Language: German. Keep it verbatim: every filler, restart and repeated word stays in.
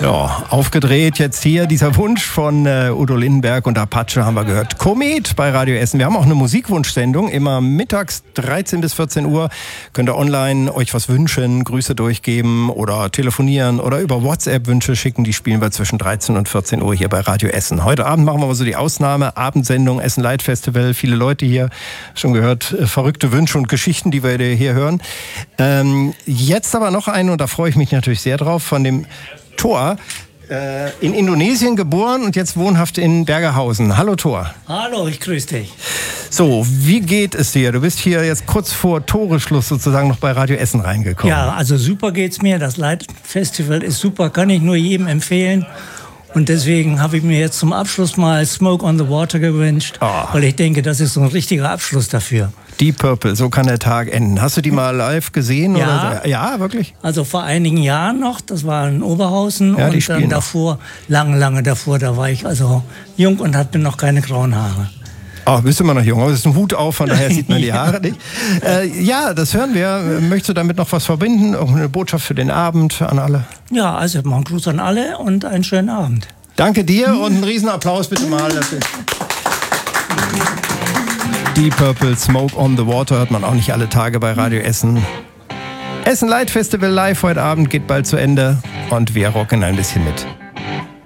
Ja, aufgedreht jetzt hier dieser Wunsch von äh, Udo Lindenberg und Apache haben wir gehört. Komet bei Radio Essen. Wir haben auch eine Musikwunschsendung, immer mittags dreizehn bis vierzehn Uhr. Könnt ihr online euch was wünschen, Grüße durchgeben oder telefonieren oder über WhatsApp Wünsche schicken. Die spielen wir zwischen dreizehn und vierzehn Uhr hier bei Radio Essen. Heute Abend machen wir mal so die Ausnahme, Abendsendung, Essen Light Festival. Viele Leute hier, schon gehört, äh, verrückte Wünsche und Geschichten, die wir hier hören. Ähm, jetzt aber noch einen, und da freue ich mich natürlich sehr drauf, von dem Thor, äh, in Indonesien geboren und jetzt wohnhaft in Bergerhausen. Hallo Thor. Hallo, ich grüße dich. So, wie geht es dir? Du bist hier jetzt kurz vor Toreschluss sozusagen noch bei Radio Essen reingekommen. Ja, also super geht's mir. Das Light Festival ist super, kann ich nur jedem empfehlen. Und deswegen habe ich mir jetzt zum Abschluss mal Smoke on the Water gewünscht, oh. weil ich denke, das ist so ein richtiger Abschluss dafür. Deep Purple, so kann der Tag enden. Hast du die mal live gesehen? Ja, oder? Ja, wirklich? Also vor einigen Jahren noch, das war in Oberhausen ja, und dann davor, lange, lange davor, da war ich also jung und hatte noch keine grauen Haare. Ach, bist du immer noch jung, aber es ist ein Hut auf, von daher sieht man die Haare nicht. Äh, ja, das hören wir. Möchtest du damit noch was verbinden? Auch eine Botschaft für den Abend an alle? Ja, also mal einen Gruß an alle und einen schönen Abend. Danke dir und einen Riesenapplaus bitte mal dafür. Deep Purple, Smoke on the Water hört man auch nicht alle Tage bei Radio Essen. Essen Light Festival live heute Abend geht bald zu Ende und wir rocken ein bisschen mit.